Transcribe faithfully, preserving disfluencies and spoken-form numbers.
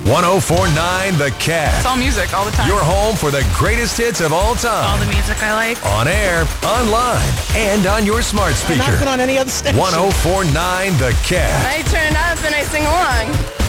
ten forty-nine The Cat. It's all music all the time. Your home for the greatest hits of all time. All the music I like. On air, online, and on your smart speaker. Not put on any other station. ten forty-nine The Cat. I turn up and I sing along.